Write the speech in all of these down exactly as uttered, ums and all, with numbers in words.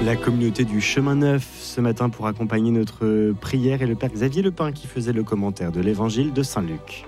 La communauté du Chemin Neuf ce matin pour accompagner notre prière et le Père Xavier Lepin qui faisait le commentaire de l'évangile de Saint Luc.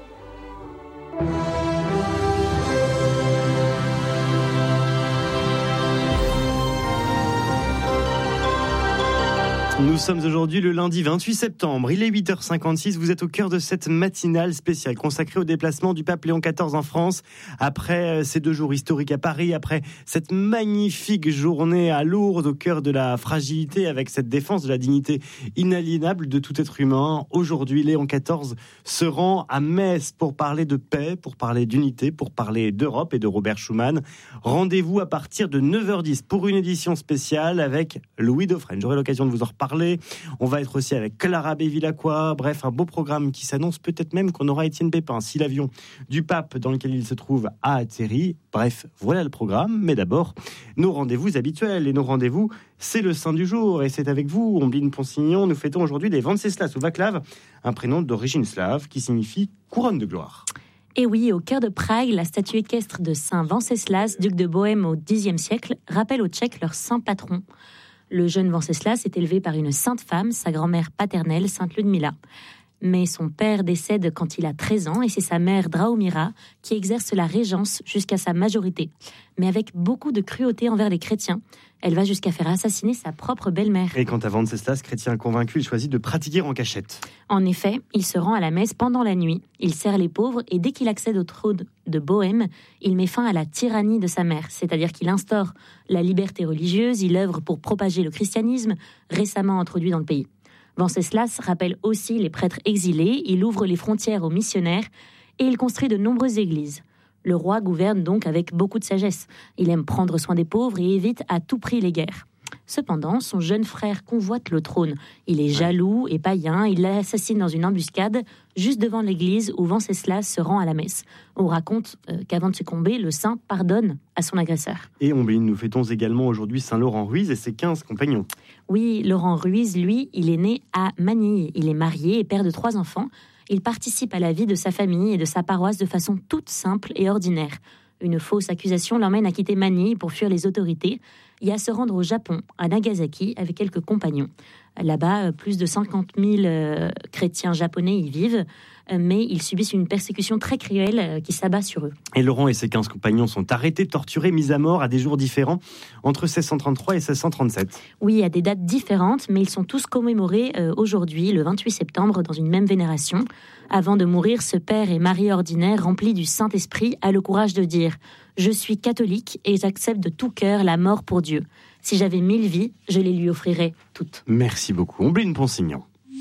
Nous sommes aujourd'hui le lundi vingt-huit septembre, il est huit heures cinquante-six, vous êtes au cœur de cette matinale spéciale consacrée au déplacement du pape Léon quatorze en France. Après ces deux jours historiques à Paris, après cette magnifique journée à Lourdes au cœur de la fragilité avec cette défense de la dignité inaliénable de tout être humain, aujourd'hui Léon quatorze se rend à Metz pour parler de paix, pour parler d'unité, pour parler d'Europe et de Robert Schuman. Rendez-vous à partir de neuf heures dix pour une édition spéciale avec Louis Dauphren. J'aurai l'occasion de vous en reparler. On va être aussi avec Clara Bévilacqua. Bref, un beau programme qui s'annonce. Peut-être même qu'on aura Étienne Pépin si l'avion du pape dans lequel il se trouve a atterri. Bref, voilà le programme. Mais d'abord, nos rendez-vous habituels. Et nos rendez-vous, c'est le saint du jour. Et c'est avec vous, Ombline Ponsignon. Nous fêtons aujourd'hui les Venceslas ou Vaclav, un prénom d'origine slave qui signifie couronne de gloire. Et oui, au cœur de Prague, la statue équestre de saint Venceslas, duc de Bohême au dixième siècle, rappelle aux Tchèques leur saint patron. Le jeune Venceslas est élevé par une sainte femme, sa grand-mère paternelle, sainte Ludmila. Mais son père décède quand il a treize ans et c'est sa mère Drahomira qui exerce la régence jusqu'à sa majorité. Mais avec beaucoup de cruauté envers les chrétiens, elle va jusqu'à faire assassiner sa propre belle-mère. Et quant à Venceslas, chrétien convaincu, il choisit de pratiquer en cachette. En effet, il se rend à la messe pendant la nuit, il sert les pauvres et dès qu'il accède au trône de Bohême, il met fin à la tyrannie de sa mère, c'est-à-dire qu'il instaure la liberté religieuse, il œuvre pour propager le christianisme, récemment introduit dans le pays. Venceslas rappelle aussi les prêtres exilés, il ouvre les frontières aux missionnaires et il construit de nombreuses églises. Le roi gouverne donc avec beaucoup de sagesse. Il aime prendre soin des pauvres et évite à tout prix les guerres. Cependant, son jeune frère convoite le trône. Il est jaloux et païen, il l'assassine dans une embuscade juste devant l'église où Venceslas se rend à la messe. On raconte euh, qu'avant de succomber, le saint pardonne à son agresseur. Et Ombline, nous fêtons également aujourd'hui Saint Laurent Ruiz et ses quinze compagnons. Oui, Laurent Ruiz, lui, il est né à Manille. Il est marié et père de trois enfants. Il participe à la vie de sa famille et de sa paroisse de façon toute simple et ordinaire. Une fausse accusation l'emmène à quitter Manille pour fuir les autorités et à se rendre au Japon, à Nagasaki, avec quelques compagnons. Là-bas, plus de cinquante mille euh, chrétiens japonais y vivent, mais ils subissent une persécution très cruelle euh, qui s'abat sur eux. Et Laurent et ses quinze compagnons sont arrêtés, torturés, mis à mort à des jours différents, entre seize cent trente-trois et seize cent trente-sept. Oui, à des dates différentes, mais ils sont tous commémorés euh, aujourd'hui, le vingt-huit septembre, dans une même vénération. Avant de mourir, ce père et mari ordinaire, rempli du Saint-Esprit, a le courage de dire « Je suis catholique et j'accepte de tout cœur la mort pour Dieu. Si j'avais mille vies, je les lui offrirais toutes. » Merci beaucoup. Ombline Ponsignon.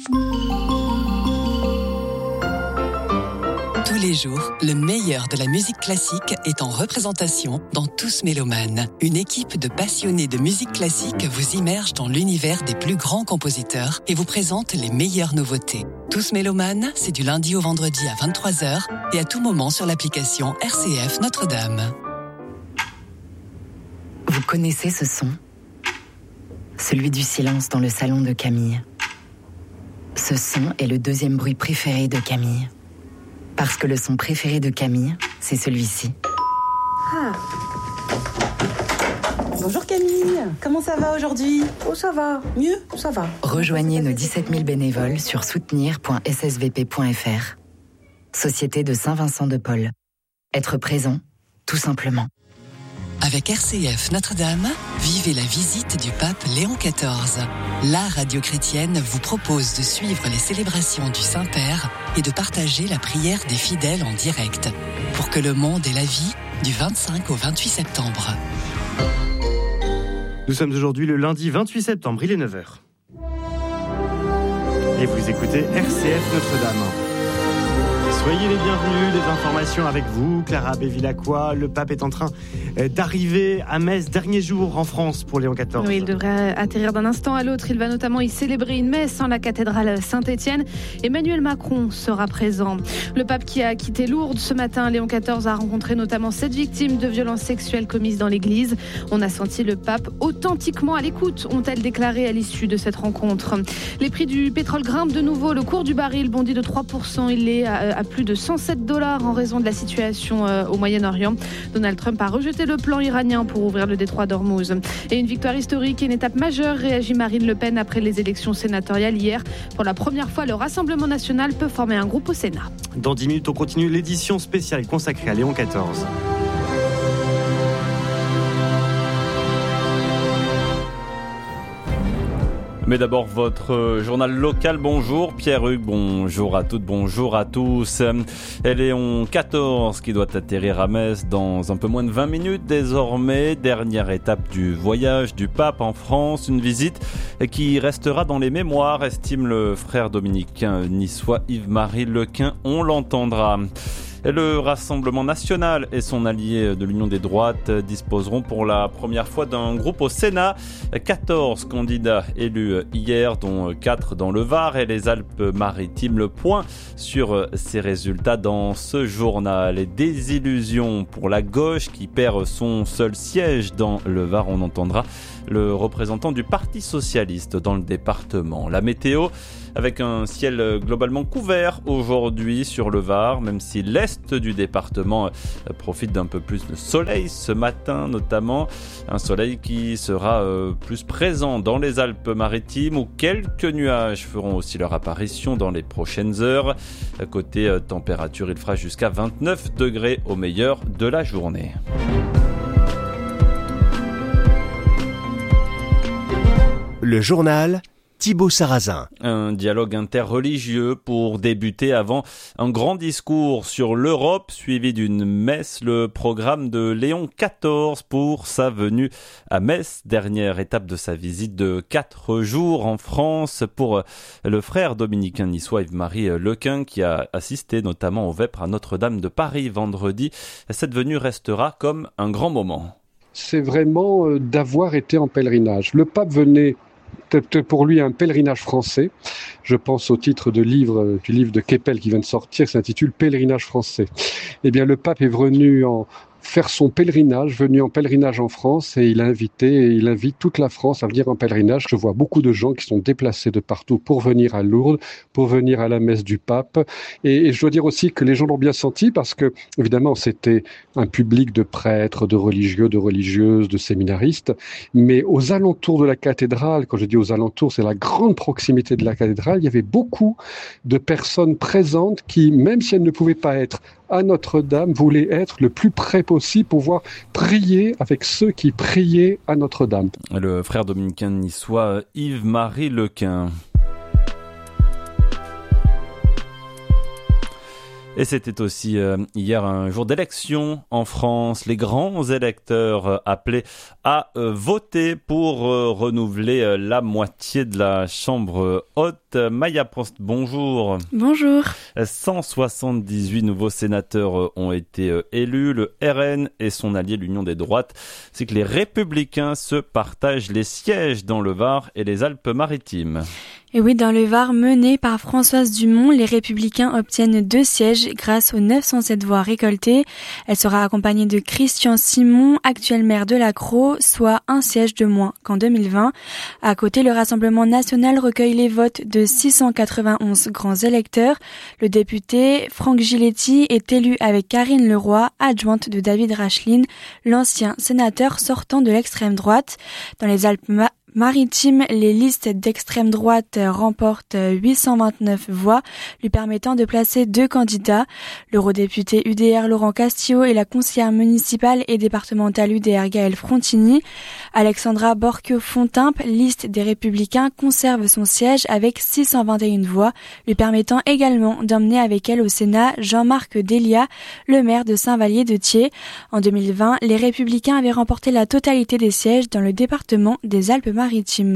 Tous les jours, le meilleur de la musique classique est en représentation dans Tous Mélomanes. Une équipe de passionnés de musique classique vous immerge dans l'univers des plus grands compositeurs et vous présente les meilleures nouveautés. Tous Mélomanes, c'est du lundi au vendredi à vingt-trois heures et à tout moment sur l'application R C F Notre-Dame. Vous connaissez ce son ? Celui du silence dans le salon de Camille. Ce son est le deuxième bruit préféré de Camille. Parce que le son préféré de Camille, c'est celui-ci. Ah. Bonjour Camille, comment ça va aujourd'hui ? Oh ça va, mieux, ça va. Rejoignez nos dix-sept mille bénévoles sur soutenir point s s v p point f r. Société de Saint-Vincent de Paul. Être présent, tout simplement. Avec R C F Notre-Dame, vivez la visite du pape Léon quatorze. La radio chrétienne vous propose de suivre les célébrations du Saint-Père et de partager la prière des fidèles en direct pour que le monde ait la vie du vingt-cinq au vingt-huit septembre. Nous sommes aujourd'hui le lundi vingt-huit septembre, il est neuf heures. Et vous écoutez R C F Notre-Dame. Soyez les bienvenus, les informations avec vous, Clara Bévilacqua. Le pape est en train d'arriver à Metz, dernier jour en France pour Léon quatorze. Oui, il devrait atterrir d'un instant à l'autre. Il va notamment y célébrer une messe en la cathédrale Saint-Étienne. Emmanuel Macron sera présent. Le pape qui a quitté Lourdes ce matin, Léon quatorze, a rencontré notamment sept victimes de violences sexuelles commises dans l'église. On a senti le pape authentiquement à l'écoute, ont-elles déclaré à l'issue de cette rencontre. Les prix du pétrole grimpent de nouveau. Le cours du baril bondit de trois pour cent. Il est à, à plus plus de cent sept dollars en raison de la situation euh, au Moyen-Orient. Donald Trump a rejeté le plan iranien pour ouvrir le détroit d'Ormuz. Et une victoire historique et une étape majeure, réagit Marine Le Pen après les élections sénatoriales hier. Pour la première fois, le Rassemblement national peut former un groupe au Sénat. Dans dix minutes, on continue l'édition spéciale consacrée à Léon quatorze. Mais d'abord, votre journal local. Bonjour Pierre-Hugues, bonjour à toutes, bonjour à tous. Et Léon quatorze qui doit atterrir à Metz dans un peu moins de vingt minutes désormais. Dernière étape du voyage du pape en France. Une visite qui restera dans les mémoires, estime le frère dominicain niçois Yves-Marie Lequin. On l'entendra. Et le Rassemblement national et son allié de l'Union des droites disposeront pour la première fois d'un groupe au Sénat. quatorze candidats élus hier, dont quatre dans le Var et les Alpes-Maritimes. Le point sur ces résultats dans ce journal. Et désillusion pour la gauche qui perd son seul siège dans le Var. On entendra le représentant du Parti socialiste dans le département. La météo, avec un ciel globalement couvert aujourd'hui sur le Var, même si l'est du département profite d'un peu plus de soleil ce matin notamment. Un soleil qui sera plus présent dans les Alpes-Maritimes où quelques nuages feront aussi leur apparition dans les prochaines heures. Côté température, il fera jusqu'à vingt-neuf degrés au meilleur de la journée. Le journal Thibaut Sarrazin. Un dialogue interreligieux pour débuter avant un grand discours sur l'Europe suivi d'une messe. Le programme de Léon quatorze pour sa venue à Metz, dernière étape de sa visite de quatre jours en France pour le frère dominicain niçois Yves-Marie Lequin qui a assisté notamment au Vêpres à Notre-Dame de Paris vendredi. Cette venue restera comme un grand moment. C'est vraiment d'avoir été en pèlerinage. Le pape venait peut-être pour lui un pèlerinage français. Je pense au titre de livre, du livre de Keppel qui vient de sortir, qui s'intitule Pèlerinage français. Eh bien, le pape est venu en faire son pèlerinage, venu en pèlerinage en France et il a invité, et il invite toute la France à venir en pèlerinage. Je vois beaucoup de gens qui sont déplacés de partout pour venir à Lourdes, pour venir à la messe du pape. Et, et je dois dire aussi que les gens l'ont bien senti parce que, évidemment, c'était un public de prêtres, de religieux, de religieuses, de séminaristes. Mais aux alentours de la cathédrale, quand je dis aux alentours, c'est la grande proximité de la cathédrale, il y avait beaucoup de personnes présentes qui, même si elles ne pouvaient pas être à Notre-Dame, voulaient être le plus près possible pour pouvoir prier avec ceux qui priaient à Notre-Dame. Le frère dominicain niçois Yves-Marie Lequin. Et c'était aussi euh, hier un jour d'élection en France. Les grands électeurs euh, appelés à euh, voter pour euh, renouveler euh, la moitié de la Chambre haute. Maya Prost, bonjour. Bonjour. cent soixante-dix-huit nouveaux sénateurs euh, ont été euh, élus. Le R N et son allié, l'Union des droites, c'est que les Républicains se partagent les sièges dans le Var et les Alpes-Maritimes. Et oui, dans le Var, mené par Françoise Dumont, les Républicains obtiennent deux sièges grâce aux neuf cent sept voix récoltées. Elle sera accompagnée de Christian Simon, actuel maire de Lacros, soit un siège de moins qu'en deux mille vingt. À côté, le Rassemblement national recueille les votes de six cent quatre-vingt-onze grands électeurs. Le député Franck Giletti est élu avec Karine Leroy, adjointe de David Racheline, l'ancien sénateur sortant de l'extrême droite. Dans les Alpes Maritimes, les listes d'extrême droite remportent huit cent vingt-neuf voix, lui permettant de placer deux candidats. L'eurodéputé U D R Laurent Castillo et la conseillère municipale et départementale U D R Gaëlle Frontini. Alexandra Borchio-Fontimp, liste des Républicains, conserve son siège avec six cent vingt et une voix, lui permettant également d'emmener avec elle au Sénat Jean-Marc Delia, le maire de Saint-Vallier-de-Thiers. En deux mille vingt, les Républicains avaient remporté la totalité des sièges dans le département des Alpes-Maritimes.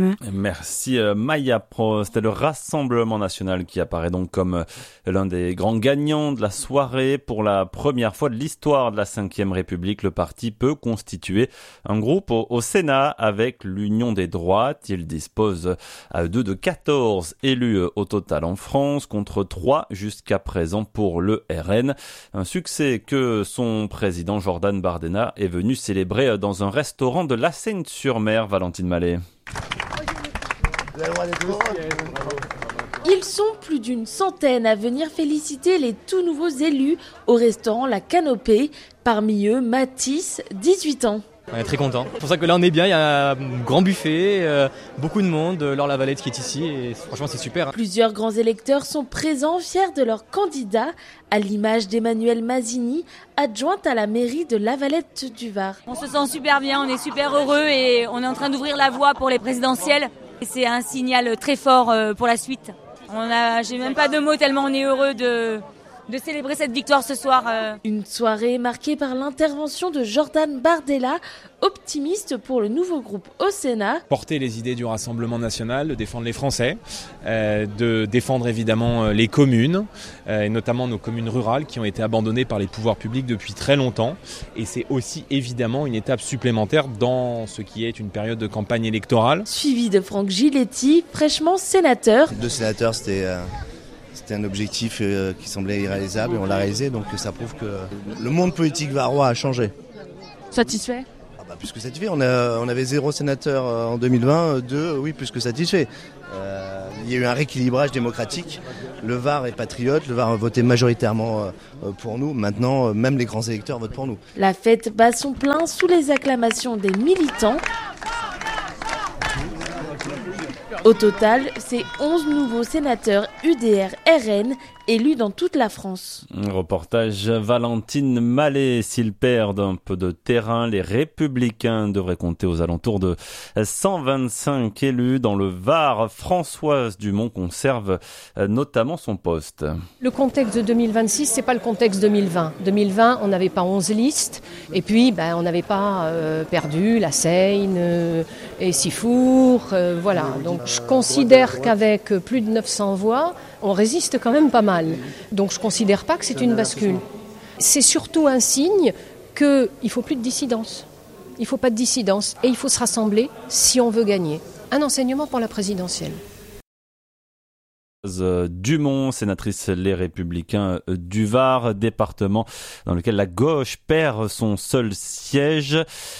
Merci Maya Prost. Le Rassemblement national qui apparaît donc comme l'un des grands gagnants de la soirée. Pour la première fois de l'histoire de la cinquième République, le parti peut constituer un groupe au, au Sénat avec l'Union des droites. Il dispose à deux de quatorze élus au total en France contre trois jusqu'à présent pour le R N. Un succès que son président Jordan Bardella est venu célébrer dans un restaurant de La Seyne-sur-Mer. Valentine Mallet. Ils sont plus d'une centaine à venir féliciter les tout nouveaux élus au restaurant La Canopée. Parmi eux, Mathis, dix-huit ans. On est très content. C'est pour ça que là on est bien, il y a un grand buffet, euh, beaucoup de monde, Laure Lavalette qui est ici et franchement c'est super. Plusieurs grands électeurs sont présents, fiers de leur candidat, à l'image d'Emmanuelle Mazzini, adjointe à la mairie de Lavalette du Var. On se sent super bien, on est super heureux et on est en train d'ouvrir la voie pour les présidentielles. Et c'est un signal très fort pour la suite. On a, j'ai même pas de mots tellement on est heureux de... de célébrer cette victoire ce soir. Euh. Une soirée marquée par l'intervention de Jordan Bardella, optimiste pour le nouveau groupe au Sénat. Porter les idées du Rassemblement national, de défendre les Français, euh, de défendre évidemment les communes, euh, et notamment nos communes rurales qui ont été abandonnées par les pouvoirs publics depuis très longtemps. Et c'est aussi évidemment une étape supplémentaire dans ce qui est une période de campagne électorale. Suivi de Franck Giletti, fraîchement sénateur. Deux sénateurs, c'était... Euh... C'était un objectif euh, qui semblait irréalisable et on l'a réalisé, donc ça prouve que le monde politique varois a changé. Satisfait ? ah bah, Plus que satisfait. On, a, on avait zéro sénateur en deux mille vingt, deux, oui, plus que satisfait. Euh, il y a eu un rééquilibrage démocratique. Le Var est patriote, le Var a voté majoritairement euh, pour nous. Maintenant, euh, même les grands électeurs votent pour nous. La fête bat son plein sous les acclamations des militants. Au total, c'est onze nouveaux sénateurs U D R R N élus dans toute la France. Reportage Valentine Mallet. S'ils perdent un peu de terrain, les Républicains devraient compter aux alentours de cent vingt-cinq élus dans le Var. Françoise Dumont conserve notamment son poste. Le contexte de deux mille vingt-six, c'est pas le contexte deux mille vingt. deux mille vingt, on n'avait pas onze listes et puis ben, on n'avait pas euh, perdu la Seine euh, et Sifour. Euh, voilà. Donc je considère qu'avec plus de neuf cents voix, on résiste quand même pas mal. Donc je ne considère pas que c'est une bascule. C'est surtout un signe qu'il ne faut plus de dissidence. Il ne faut pas de dissidence et il faut se rassembler si on veut gagner. Un enseignement pour la présidentielle. Dumont, sénatrice Les Républicains du Var, département dans lequel la gauche perd son seul siège.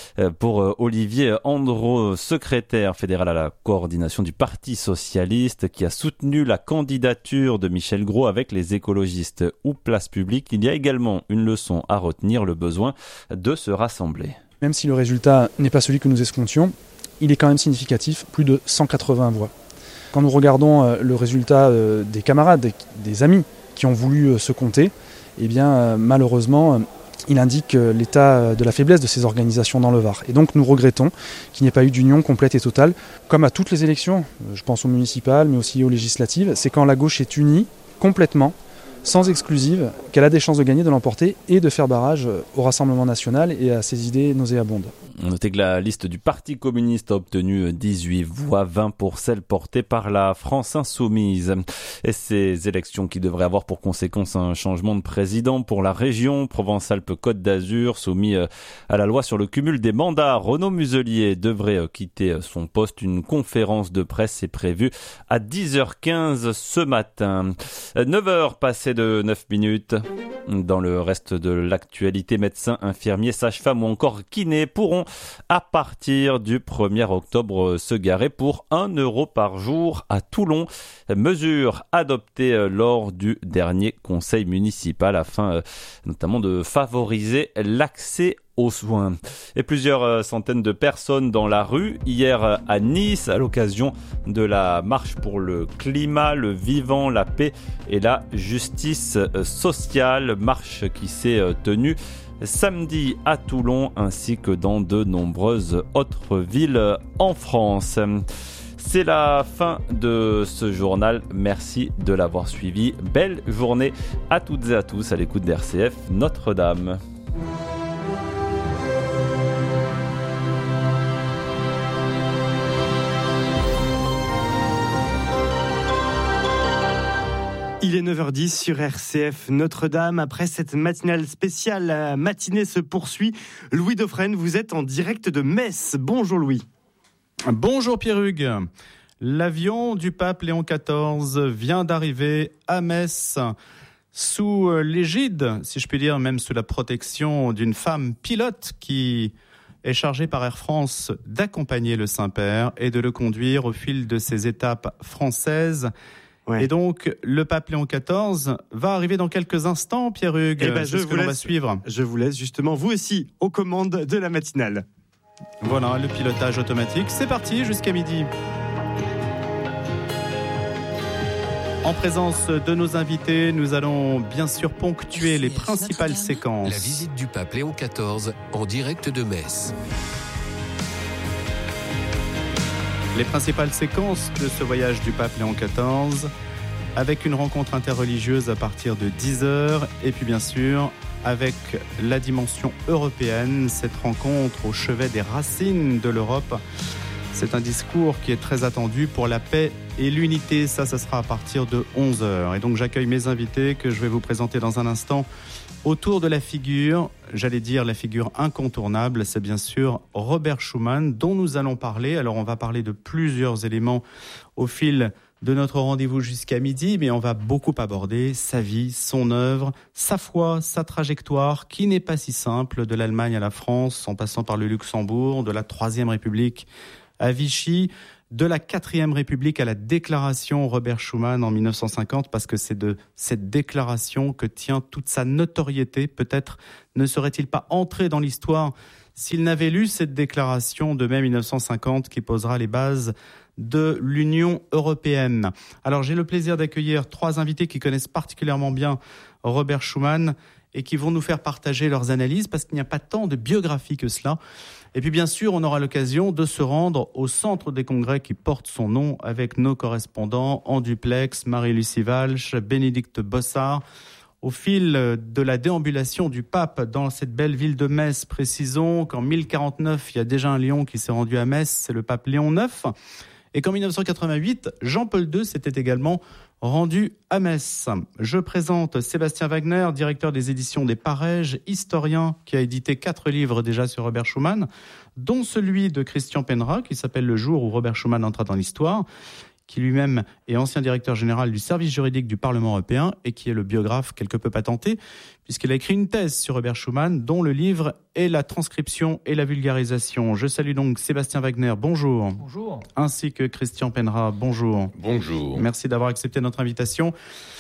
Pour Olivier Andro, secrétaire fédéral à la coordination du Parti socialiste, qui a soutenu la candidature de Michel Gros avec les écologistes ou Place Publique, il y a également une leçon à retenir, le besoin de se rassembler. Même si le résultat n'est pas celui que nous escomptions, il est quand même significatif, plus de cent quatre-vingts voix. Quand nous regardons le résultat des camarades, des amis qui ont voulu se compter, eh bien malheureusement, il indique l'état de la faiblesse de ces organisations dans le Var. Et donc nous regrettons qu'il n'y ait pas eu d'union complète et totale. Comme à toutes les élections, je pense aux municipales, mais aussi aux législatives, c'est quand la gauche est unie complètement, sans exclusive, qu'elle a des chances de gagner, de l'emporter et de faire barrage au Rassemblement national et à ses idées nauséabondes. Notez que la liste du Parti communiste a obtenu dix-huit voix, vingt pour celle portée par la France insoumise. Et ces élections qui devraient avoir pour conséquence un changement de président pour la région Provence-Alpes-Côte d'Azur, soumis à la loi sur le cumul des mandats. Renaud Muselier devrait quitter son poste. Une conférence de presse est prévue à dix heures quinze ce matin. neuf heures passées de neuf minutes. Dans le reste de l'actualité, médecins, infirmiers, sages-femmes ou encore kinés pourront à partir du premier octobre se garer pour un euro par jour à Toulon. Mesure adoptée lors du dernier conseil municipal afin notamment de favoriser l'accès aux soins. Et plusieurs centaines de personnes dans la rue hier à Nice à l'occasion de la marche pour le climat, le vivant, la paix et la justice sociale. Marche qui s'est tenue samedi à Toulon ainsi que dans de nombreuses autres villes en France. C'est la fin de ce journal. Merci de l'avoir suivi. Belle journée à toutes et à tous à l'écoute d'R C F Notre-Dame. Il est neuf heures dix sur R C F Notre-Dame. Après cette matinale spéciale, la matinée se poursuit. Louis Dauphren, vous êtes en direct de Metz. Bonjour Louis. Bonjour Pierre-Hugues. L'avion du pape Léon quatorze vient d'arriver à Metz sous l'égide, si je puis dire, même sous la protection d'une femme pilote qui est chargée par Air France d'accompagner le Saint-Père et de le conduire au fil de ses étapes françaises Ouais. Et donc, le pape Léon quatorze va arriver dans quelques instants, Pierre-Hugues. Eh ben, je ce vous que l'on laisse, va suivre. Je vous laisse justement, vous aussi, aux commandes de la matinale. Voilà, le pilotage automatique. C'est parti jusqu'à midi. En présence de nos invités, nous allons bien sûr ponctuer les principales séquences. La visite du pape Léon quatorze en direct de Metz. Les principales séquences de ce voyage du pape Léon quatorze, avec une rencontre interreligieuse à partir de dix heures, et puis bien sûr avec la dimension européenne, cette rencontre au chevet des racines de l'Europe. C'est un discours qui est très attendu pour la paix et l'unité. Ça, ça sera à partir de onze heures. Et donc j'accueille mes invités que je vais vous présenter dans un instant. Autour de la figure, j'allais dire la figure incontournable, c'est bien sûr Robert Schuman, dont nous allons parler. Alors on va parler de plusieurs éléments au fil de notre rendez-vous jusqu'à midi, mais on va beaucoup aborder sa vie, son œuvre, sa foi, sa trajectoire, qui n'est pas si simple, de l'Allemagne à la France, en passant par le Luxembourg, de la Troisième République à Vichy, de la Quatrième République à la déclaration Robert Schuman en mille neuf cent cinquante, parce que c'est de cette déclaration que tient toute sa notoriété. Peut-être ne serait-il pas entré dans l'histoire s'il n'avait lu cette déclaration de mai mille neuf cent cinquante qui posera les bases de l'Union européenne. Alors j'ai le plaisir d'accueillir trois invités qui connaissent particulièrement bien Robert Schuman et qui vont nous faire partager leurs analyses, parce qu'il n'y a pas tant de biographie que cela. Et puis bien sûr, on aura l'occasion de se rendre au centre des congrès qui porte son nom avec nos correspondants en duplex, Marie-Lucie Walsh, Bénédicte Bossard. Au fil de la déambulation du pape dans cette belle ville de Metz, précisons qu'en mille quarante-neuf, il y a déjà un lion qui s'est rendu à Metz, c'est le pape Léon neuf. Et qu'en mille neuf cent quatre-vingt-huit, Jean-Paul deux s'était également rendu à Metz. Je présente Sébastien Wagner, directeur des éditions des Parèges, historien qui a édité quatre livres déjà sur Robert Schuman, dont celui de Christian Penra qui s'appelle Le jour où Robert Schuman entra dans l'histoire, qui lui-même est ancien directeur général du service juridique du Parlement européen et qui est le biographe quelque peu patenté, puisqu'il a écrit une thèse sur Robert Schuman, dont le livre est la transcription et la vulgarisation. Je salue donc Sébastien Wagner, bonjour. Bonjour. Ainsi que Christian Penra, bonjour. Bonjour. Merci d'avoir accepté notre invitation.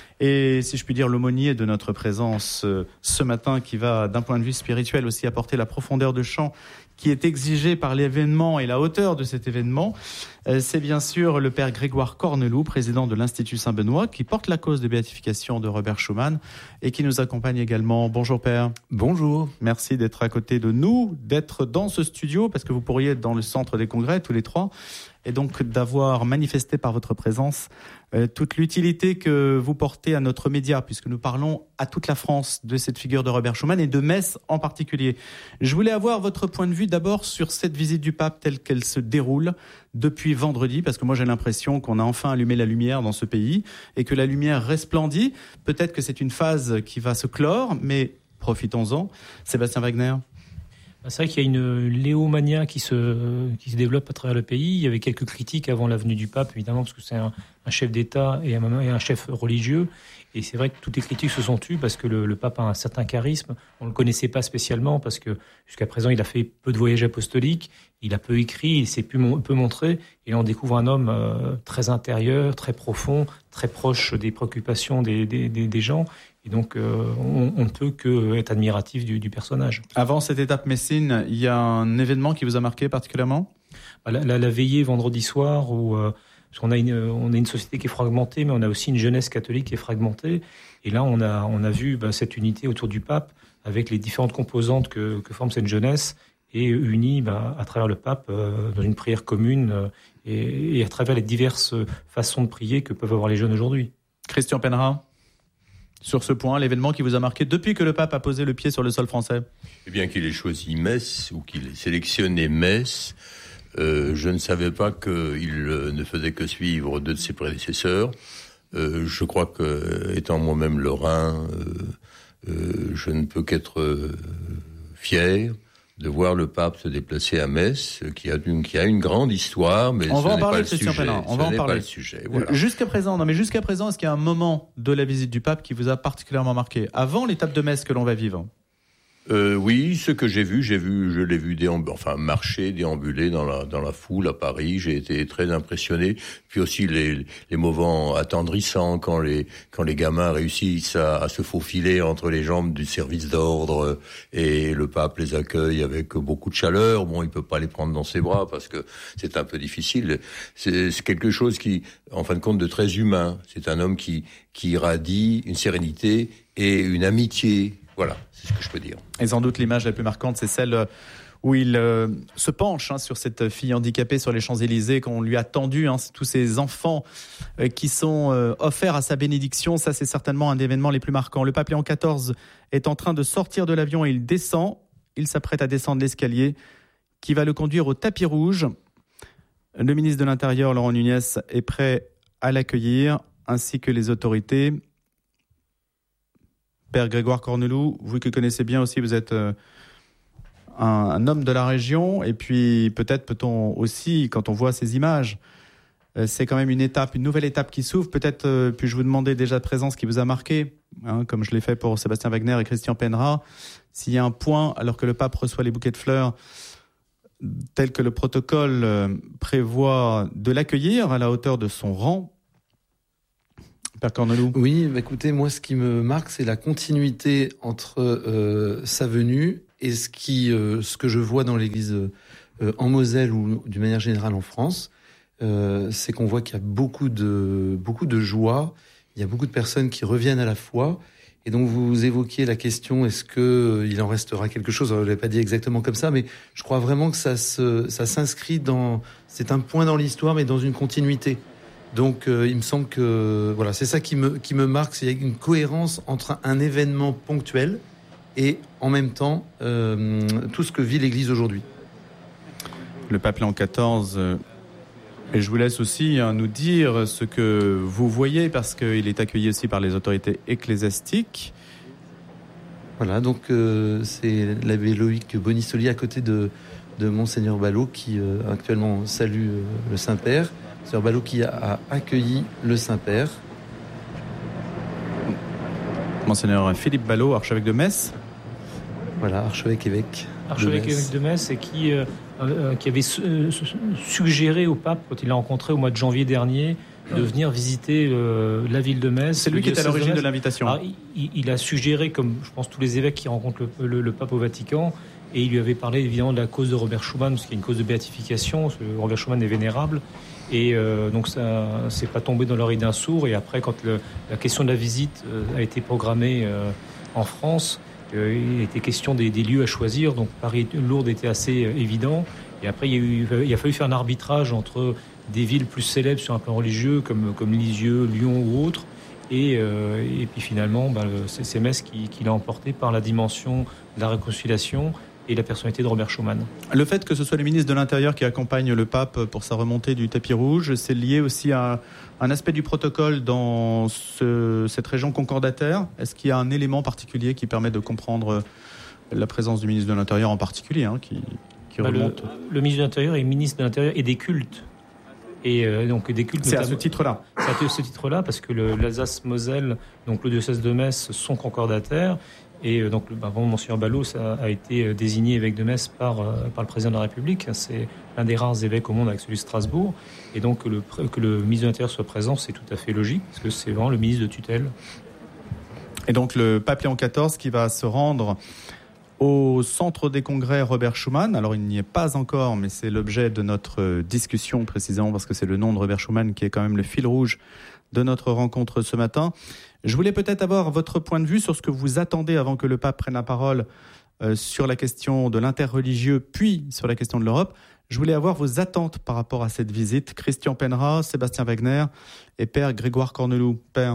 Et si je puis dire, l'aumônier de notre présence euh, ce matin, qui va d'un point de vue spirituel aussi apporter la profondeur de champ qui est exigée par l'événement et la hauteur de cet événement, euh, c'est bien sûr le père Grégoire Corneloup, président de l'Institut Saint-Benoît, qui porte la cause de béatification de Robert Schuman et qui nous accompagne également. Bonjour père. Bonjour. Merci d'être à côté de nous, d'être dans ce studio, parce que vous pourriez être dans le centre des congrès tous les trois, et donc d'avoir manifesté par votre présence euh, toute l'utilité que vous portez à notre média, puisque nous parlons à toute la France de cette figure de Robert Schuman et de Metz en particulier. Je voulais avoir votre point de vue d'abord sur cette visite du pape telle qu'elle se déroule depuis vendredi, parce que moi j'ai l'impression qu'on a enfin allumé la lumière dans ce pays et que la lumière resplendit. Peut-être que c'est une phase qui va se clore, mais profitons-en. Sébastien Wagner. C'est vrai qu'il y a une léomania qui se, qui se développe à travers le pays. Il y avait quelques critiques avant la venue du pape, évidemment, parce que c'est un, un chef d'État et un, et un chef religieux. Et c'est vrai que toutes les critiques se sont tues parce que le, le pape a un certain charisme. On ne le connaissait pas spécialement parce que jusqu'à présent, il a fait peu de voyages apostoliques, il a peu écrit, il s'est peu, peu montré. Et là, on découvre un homme euh, très intérieur, très profond, très proche des préoccupations des, des, des, des gens. Et donc, euh, on, on ne peut qu'être admiratif du, du personnage. Avant cette étape messine, il y a un événement qui vous a marqué particulièrement ? La, la, la veillée vendredi soir où... Euh, Parce qu'on a une, on a une société qui est fragmentée, mais on a aussi une jeunesse catholique qui est fragmentée. Et là, on a, on a vu bah, cette unité autour du pape, avec les différentes composantes que, que forme cette jeunesse, et unie bah, à travers le pape euh, dans une prière commune, euh, et, et à travers les diverses façons de prier que peuvent avoir les jeunes aujourd'hui. Christian Penra, sur ce point, l'événement qui vous a marqué depuis que le pape a posé le pied sur le sol français ? Eh bien, qu'il ait choisi Metz, ou qu'il ait sélectionné Metz, Euh, je ne savais pas qu'il euh, ne faisait que suivre deux de ses prédécesseurs. Euh, je crois que, étant moi-même lorrain, euh, euh, je ne peux qu'être euh, fier de voir le pape se déplacer à Metz, qui a une, qui a une grande histoire, mais on ce va en n'est parler, pas le Christian sujet. Penra. On ce va en n'est parler. pas le sujet. Voilà. Jusqu'à présent, non, mais jusqu'à présent, est-ce qu'il y a un moment de la visite du pape qui vous a particulièrement marqué, avant l'étape de Metz que l'on va vivre ? Euh, oui, ce que j'ai vu, j'ai vu, je l'ai vu déamb- enfin marcher, déambuler dans la dans la foule à Paris. J'ai été très impressionné. Puis aussi les les moments attendrissants quand les quand les gamins réussissent à, à se faufiler entre les jambes du service d'ordre et le pape les accueille avec beaucoup de chaleur. Bon, il peut pas les prendre dans ses bras parce que c'est un peu difficile. C'est, c'est quelque chose qui, en fin de compte, de très humain. C'est un homme qui qui irradie une sérénité et une amitié. Voilà, c'est ce que je peux dire. Et sans doute l'image la plus marquante, c'est celle où il euh, se penche hein, sur cette fille handicapée sur les Champs-Élysées, qu'on lui a tendu, hein, tous ces enfants euh, qui sont euh, offerts à sa bénédiction. Ça, c'est certainement un des événements les plus marquants. Le pape Léon quatorze est en train de sortir de l'avion et il descend. Il s'apprête à descendre l'escalier qui va le conduire au tapis rouge. Le ministre de l'Intérieur, Laurent Nunez, est prêt à l'accueillir, ainsi que les autorités. Père Grégoire Corneloup, vous qui connaissez bien aussi, vous êtes euh, un, un homme de la région, et puis peut-être peut-on aussi, quand on voit ces images, euh, c'est quand même une étape, une nouvelle étape qui s'ouvre. Peut-être euh, puis-je vous demander déjà de présent ce qui vous a marqué, hein, comme je l'ai fait pour Sébastien Wagner et Christian Penra, s'il y a un point, alors que le pape reçoit les bouquets de fleurs, tel que le protocole euh, prévoit de l'accueillir à la hauteur de son rang. Père Corneloup. Oui, bah écoutez, moi ce qui me marque, c'est la continuité entre euh, sa venue et ce, qui, euh, ce que je vois dans l'église euh, en Moselle ou d'une manière générale en France. Euh, c'est qu'on voit qu'il y a beaucoup de, beaucoup de joie, il y a beaucoup de personnes qui reviennent à la foi. Et donc vous évoquiez la question, est-ce qu'il euh, en restera quelque chose ? Alors, je ne l'ai pas dit exactement comme ça, mais je crois vraiment que ça, se, ça s'inscrit dans... C'est un point dans l'histoire, mais dans une continuité. Donc, euh, il me semble que voilà, c'est ça qui me qui me marque, c'est une cohérence entre un, un événement ponctuel et en même temps euh, tout ce que vit l'Église aujourd'hui. Le pape Léon quatorze, euh, et je vous laisse aussi hein, nous dire ce que vous voyez, parce qu'il est accueilli aussi par les autorités ecclésiastiques. Voilà, donc euh, c'est l'abbé Loïc Bonissoli à côté de de Monseigneur Ballot qui euh, actuellement salue euh, le Saint-Père. Monseigneur Ballot qui a accueilli le Saint-Père. Monseigneur Philippe Ballot, archevêque de Metz. Voilà, archevêque-évêque. Archevêque de Metz, et qui, euh, euh, qui avait su- euh, suggéré au pape, quand il l'a rencontré au mois de janvier dernier, de venir visiter euh, la ville de Metz. C'est lui qui est à l'origine de l'invitation. Alors, il, il a suggéré, comme je pense tous les évêques qui rencontrent le, le, le pape au Vatican, et il lui avait parlé évidemment de la cause de Robert Schuman, parce qu'il y a une cause de béatification. Robert Schuman est vénérable. Et euh, donc ça c'est pas tombé dans l'oreille d'un sourd. Et après, quand le, la question de la visite euh, a été programmée euh, en France, euh, il était question des, des lieux à choisir. Donc Paris, Lourdes était assez euh, évident. Et après, il, y a eu, il a fallu faire un arbitrage entre des villes plus célèbres sur un plan religieux, comme, comme Lisieux, Lyon ou autres. Et, euh, et puis finalement, bah, c'est, c'est Metz qui, qui l'a emporté par la dimension de la réconciliation et la personnalité de Robert Schuman. Le fait que ce soit le ministre de l'Intérieur qui accompagne le pape pour sa remontée du tapis rouge, c'est lié aussi à un aspect du protocole dans ce, cette région concordataire. Est-ce qu'il y a un élément particulier qui permet de comprendre la présence du ministre de l'Intérieur en particulier, hein, qui, qui bah remonte le, le ministre de l'Intérieur est ministre de l'Intérieur et des cultes. Et euh, donc des cultes. C'est à ce titre-là. C'est à ce titre-là parce que le, l'Alsace-Moselle, donc le diocèse de Metz, sont concordataires. Et donc, bah, bon, Monseigneur Ballot ça a été désigné évêque de Metz par, euh, par le président de la République. C'est l'un des rares évêques au monde avec celui de Strasbourg. Et donc, que le, que le ministre de l'Intérieur soit présent, c'est tout à fait logique, parce que c'est vraiment le ministre de tutelle. Et donc, le pape Léon quatorze qui va se rendre au centre des congrès Robert Schuman. Alors, il n'y est pas encore, mais c'est l'objet de notre discussion, précisément, parce que c'est le nom de Robert Schuman qui est quand même le fil rouge de notre rencontre ce matin. Je voulais peut-être avoir votre point de vue sur ce que vous attendez avant que le pape prenne la parole euh, sur la question de l'interreligieux, puis sur la question de l'Europe. Je voulais avoir vos attentes par rapport à cette visite. Christian Penra, Sébastien Wagner et Père Grégoire Corneloup. Père.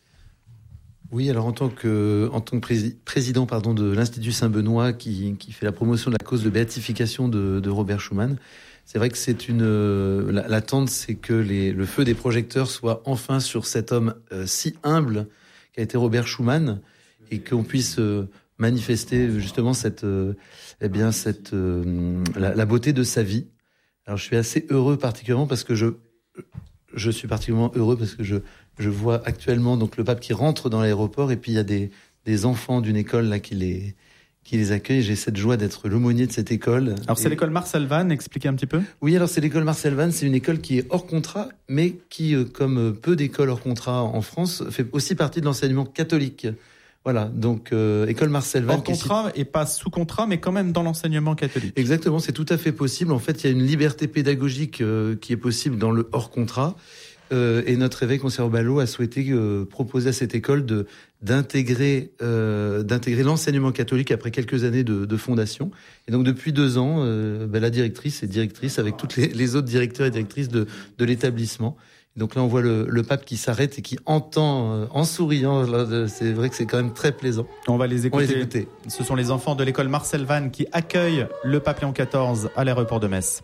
Oui, alors en tant que, en tant que prési- président pardon, de l'Institut Saint-Benoît qui, qui fait la promotion de la cause de béatification de, de Robert Schuman, c'est vrai que c'est une euh, l'attente, c'est que les, le feu des projecteurs soit enfin sur cet homme euh, si humble qu'a été Robert Schuman, et qu'on puisse euh, manifester justement cette euh, eh bien cette euh, la, la beauté de sa vie. Alors je suis assez heureux particulièrement parce que je je suis particulièrement heureux parce que je je vois actuellement donc le pape qui rentre dans l'aéroport, et puis il y a des des enfants d'une école là qui les qui les accueille. J'ai cette joie d'être l'aumônier de cette école. Alors c'est et... l'école Marcel Van, expliquez un petit peu. Oui, alors c'est l'école Marcel Van, c'est une école qui est hors contrat, mais qui, comme peu d'écoles hors contrat en France, fait aussi partie de l'enseignement catholique. Voilà, donc euh, école Marcel Van. Hors contrat et pas sous contrat, mais quand même dans l'enseignement catholique. Exactement, c'est tout à fait possible. En fait, il y a une liberté pédagogique euh, qui est possible dans le hors contrat. Euh, et notre évêque Monseigneur Ballot a souhaité euh, proposer à cette école de d'intégrer euh, d'intégrer l'enseignement catholique après quelques années de, de fondation. Et donc depuis deux ans, euh, ben, la directrice est directrice avec toutes les, les autres directeurs et directrices de, de l'établissement. Donc là, on voit le, le pape qui s'arrête et qui entend euh, en souriant. Là, c'est vrai que c'est quand même très plaisant. On va les écouter. On les écouter. Ce sont les enfants de l'école Marcel Van qui accueillent le pape Léon quatorze à l'aéroport de Metz.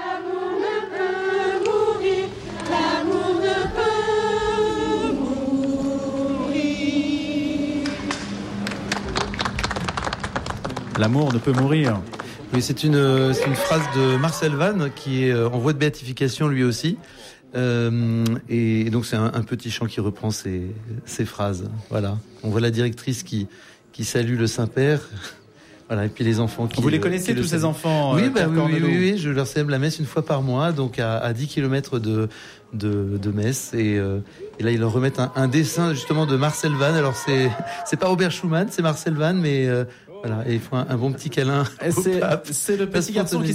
L'amour ne peut mourir. Oui, c'est une, c'est une phrase de Marcel Van qui est en voie de béatification lui aussi. Euh, et donc c'est un, un petit chant qui reprend ces, ces phrases. Voilà. On voit la directrice qui, qui salue le Saint-Père. Voilà. Et puis les enfants qui. Vous les connaissez tous ces enfants? Oui, bah, oui, oui, oui, oui. Je leur célèbre la messe une fois par mois, donc à, à dix kilomètres de, de, de Metz. Et, euh, et là, ils leur remettent un, un dessin justement de Marcel Van. Alors c'est, c'est pas Robert Schumann, c'est Marcel Van, mais euh, voilà. Et ils font un, un bon petit câlin. C'est, c'est le petit garçon qui